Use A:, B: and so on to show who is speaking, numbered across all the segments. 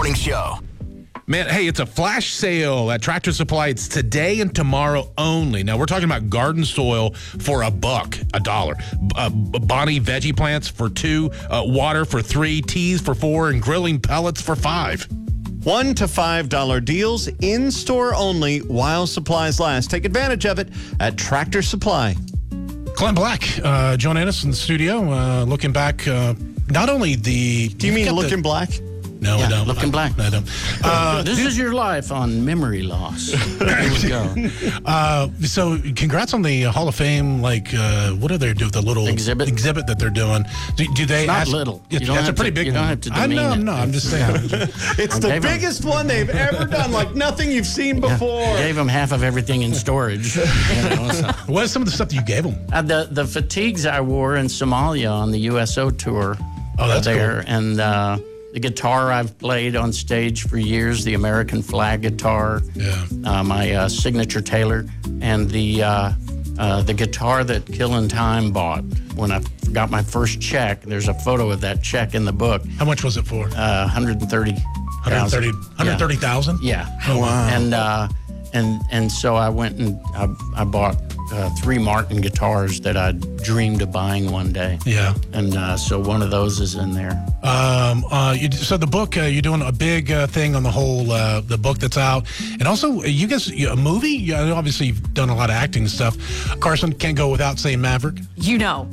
A: Morning Show.
B: Man, hey, it's a flash sale at Tractor Supply. It's today and tomorrow only. Now, we're talking about garden soil for $1, Bonnie veggie plants for $2, water for $3, teas for $4, and grilling pellets for $5.
C: $1 to $5 deals in-store only while supplies last. Take advantage of it at Tractor Supply.
B: Clint Black, John Ennis in the studio, looking back, not only the...
C: Do you mean looking black?
B: No, I don't.
D: Looking black.
B: I don't.
D: This is your life on memory loss. Here we go.
B: So, congrats on the Hall of Fame. Like, what do they do with the little
D: exhibit
B: that they're doing? Do they?
D: It's not
B: ask,
D: little.
B: That's a pretty big one.
D: You don't have to demean
B: I know.
D: it.
B: No, I'm just saying.
C: It's the biggest one they've ever done. Like nothing you've seen before.
D: Gave them half of everything in storage.
B: What is some of the stuff that you gave them?
D: The fatigues I wore in Somalia on the USO tour.
B: Oh, that's
D: there,
B: cool.
D: And the guitar I've played on stage for years, the American flag guitar, my signature Taylor, and the guitar that Killing Time bought when I got my first check. There's a photo of that check in the book.
B: How much was it for?
D: $130,000. Yeah.
B: Oh, wow.
D: And so I went and I bought 3 Martin guitars that I dreamed of buying one day.
B: Yeah.
D: And so one of those is in there.
B: So the book, you're doing a big thing on the whole, the book that's out. And also, you guys, a movie? Obviously, you've done a lot of acting and stuff. Carson, can't go without saying Maverick.
E: You know.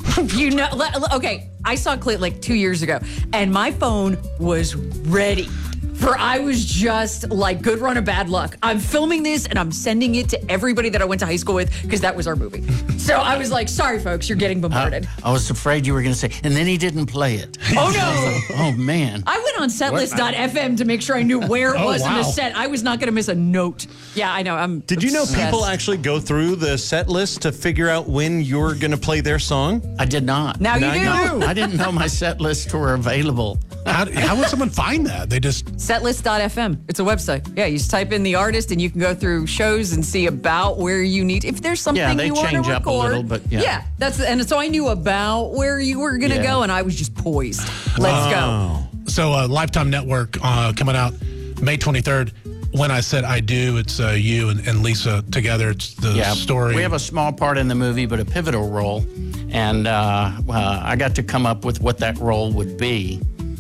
E: Okay, I saw Clint like 2 years ago, and my phone was ready. For I was just like, good run of bad luck. I'm filming this and I'm sending it to everybody that I went to high school with because that was our movie. So I was like, sorry, folks, you're getting bombarded.
D: I was afraid you were going to say, and then he didn't play it.
E: Oh, no.
D: Oh, man.
E: I went on setlist.fm to make sure I knew where it was in the set. I was not going to miss a note. Yeah, I know.
C: Did you know people actually go through the set list to figure out when you're going to play their song?
D: I did not.
E: Now you do.
D: I didn't know my set lists were available.
B: How would someone find that? They just...
E: Setlist.fm. It's a website. Yeah, you just type in the artist and you can go through shows and see about where you need... If there's something you want to record.
D: Yeah, they change up a little, but yeah.
E: And so I knew about where you were going to go and I was just poised. Let's go.
B: So Lifetime Network coming out May 23rd. When I Said I Do, it's you and Lisa together. It's the story.
D: We have a small part in the movie, but a pivotal role. And I got to come up with what that role would be.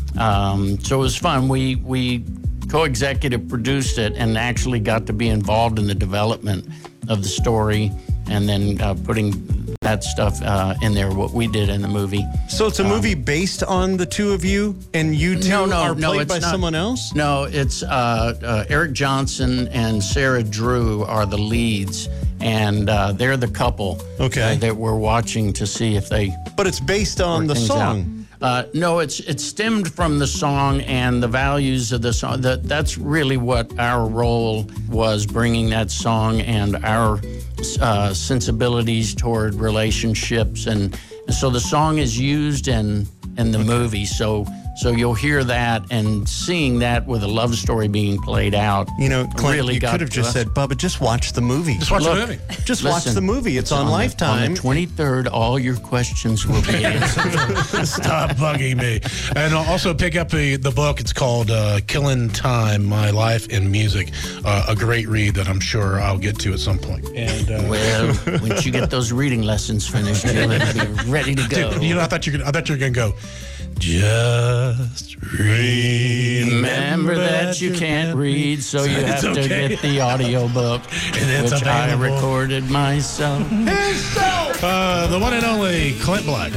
D: So it was fun. We co-executive produced it and actually got to be involved in the development of the story and then putting that stuff in there, what we did in the movie.
C: So it's a movie based on the two of you, and you two are played by someone else?
D: No, it's Eric Johnson and Sarah Drew are the leads, and they're the couple that we're watching to see if they...
C: But it's based on the song.
D: No, it's stemmed from the song and the values of the song. That's really what our role was, bringing that song and our sensibilities toward relationships. And so the song is used in the movie. So you'll hear that and seeing that with a love story being played out.
C: You know, Clint,
D: really
C: you could have just said, Bubba, just watch the movie.
B: Just watch the movie.
C: Just watch the movie. It's on Lifetime.
D: On the 23rd, all your questions will be answered.
B: Stop bugging me. And also pick up the book. It's called Killing Time, My Life in Music. A great read that I'm sure I'll get to at some point. And
D: well, once you get those reading lessons finished, you'll be ready to go.
B: Dude, I thought you were going to go, just
D: remember that you can't read, so you have to get the audio book, which I recorded myself.
B: The one and only Clint Black.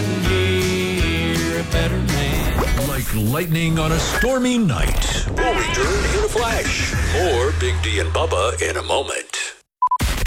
F: Like lightning on a stormy night.
A: We'll return in a flash. More Big D and Bubba in a moment.